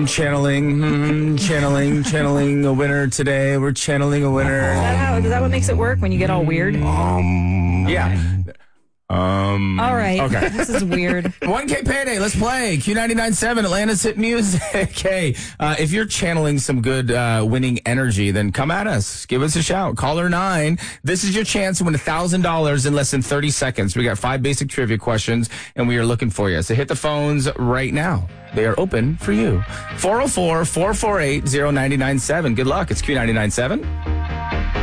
channeling a winner today. We're channeling a winner. Is that what makes it work when you get all weird? Yeah. All right. Okay. This is weird. 1K payday. Let's play. Q99.7 Atlanta's hit music. Hey, if you're channeling some good winning energy, then come at us. Give us a shout. Caller 9. This is your chance to win $1,000 in less than 30 seconds. We got 5 basic trivia questions, and we are looking for you. So hit the phones right now. They are open for you. 404-448-0997. Good luck. It's Q99.7.